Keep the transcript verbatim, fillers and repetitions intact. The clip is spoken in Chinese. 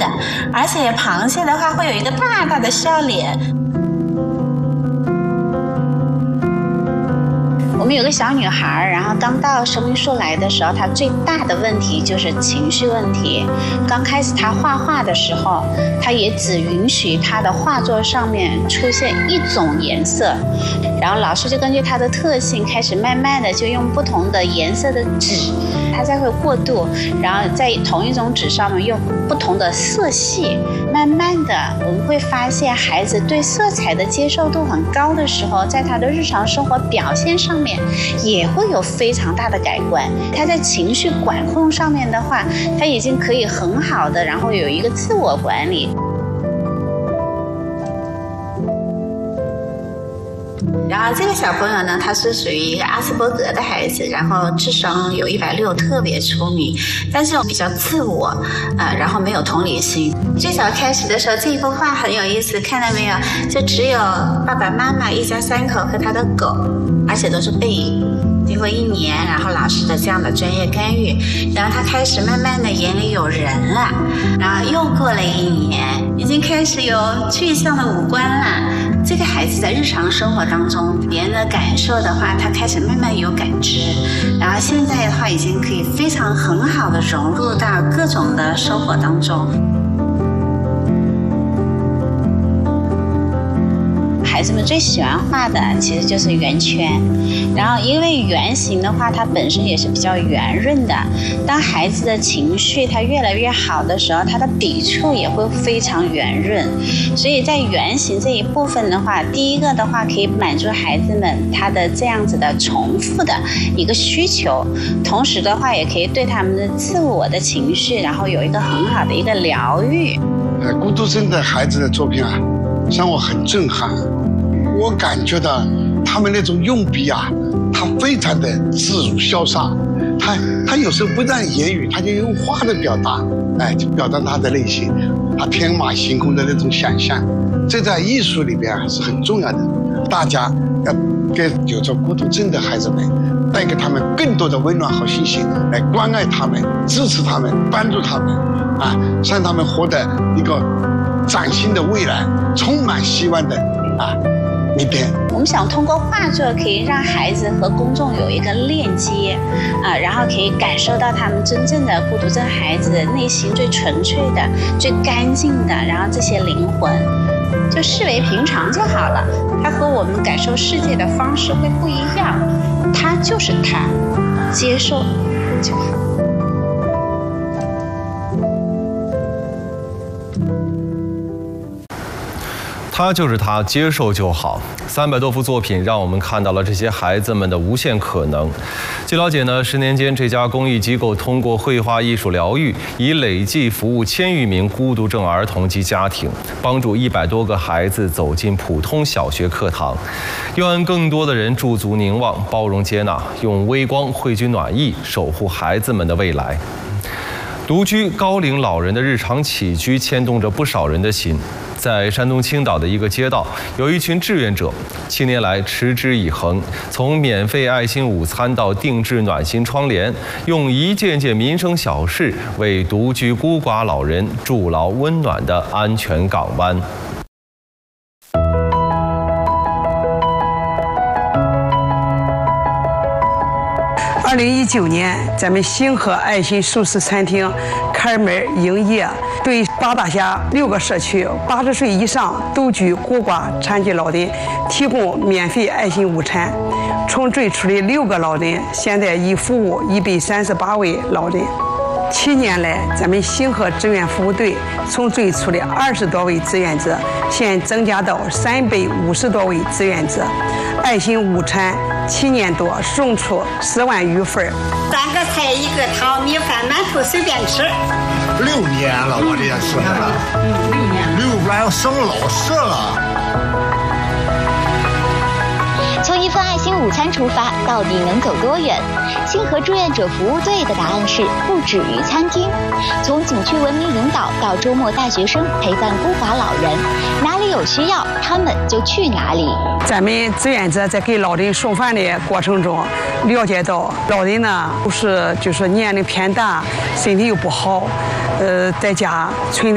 而且螃蟹的话会有一个大大的笑脸。我们有个小女孩，然后刚到生命树来的时候，她最大的问题就是情绪问题。刚开始她画画的时候，她也只允许她的画作上面出现一种颜色，然后老师就根据她的特性开始慢慢的就用不同的颜色的纸，她才会过渡，然后在同一种纸上面用不同的色系。慢慢的我们会发现，孩子对色彩的接受度很高的时候，在他的日常生活表现上面也会有非常大的改观。他在情绪管控上面的话，他已经可以很好的，然后有一个自我管理。然后这个小朋友呢，他是属于一个阿斯伯格的孩子，然后智商有一百六，特别出名，但是比较自我，呃，然后没有同理心。最早开始的时候，这一幅画很有意思，看到没有？就只有爸爸妈妈一家三口和他的狗，而且都是背影。经过一年，然后老师的这样的专业干预，然后他开始慢慢的眼里有人了，然后又过了一年，已经开始有具象的五官了。这个孩子在日常生活当中，别人的感受的话，他开始慢慢有感知，然后现在的话，已经可以非常很好的融入到各种的生活当中。孩子们最喜欢画的其实就是圆圈，然后因为圆形的话，它本身也是比较圆润的。当孩子的情绪它越来越好的时候，他的笔触也会非常圆润。所以在圆形这一部分的话，第一个的话可以满足孩子们他的这样子的重复的一个需求，同时的话也可以对他们的自我的情绪，然后有一个很好的一个疗愈。 呃，孤独症的孩子的作品啊，让我很震撼。我感觉到他们那种用笔啊，他非常的自如潇洒，他他有时候不但言语，他就用画的表达，哎，就表达他的内心，他天马行空的那种想象，这在艺术里边啊是很重要的。大家要给有着孤独症的孩子们带给他们更多的温暖和信心，来关爱他们，支持他们，帮助他们，啊，让他们活得一个崭新的未来，充满希望的啊。 我们想通过画作可以让孩子和公众有一个链接，啊，然后可以感受到他们真正的孤独症孩子内心最纯粹的、最干净的，然后这些灵魂，就视为平常就好了。他和我们感受世界的方式会不一样，他就是他，接受就好。 他就是他，接受就好。三百多幅作品让我们看到了这些孩子们的无限可能。据了解呢，十年间这家公益机构通过绘画艺术疗愈，已累计服务千余名孤独症儿童及家庭，帮助一百多个孩子走进普通小学课堂。愿更多的人驻足凝望，包容接纳，用微光汇聚暖意，守护孩子们的未来。独居高龄老人的日常起居牵动着不少人的心。在山东青岛的一个街道，有一群志愿者，七年来持之以恒，从免费爱心午餐到定制暖心窗帘，用一件件民生小事为独居孤寡老人筑牢温暖的安全港湾。 二零一九年，咱们星河爱心素食餐厅开门营业，对八大辖六个社区八十岁以上独居孤寡残疾老人提供免费爱心午餐。从最初的六个老人，现在已服务一百三十八位老人。七年来，咱们星河志愿服务队从最初的二十多位志愿者，现增加到三百五十多位志愿者。爱心午餐七年多送出十万余份， 三个菜一个汤，米饭馒头随便吃。 六年了，我这也是了，嗯，六年，六年要升老师了。 从一份爱心午餐出发，到底能走多远？星河志愿者服务队的答案是不止于餐厅。从景区文明引导到周末带学生陪伴孤寡老人，哪里有需要，他们就去哪里。 咱们志愿者在给老人送饭的过程中，了解到老人呢都是就是年龄偏大，身体又不好，呃，在家存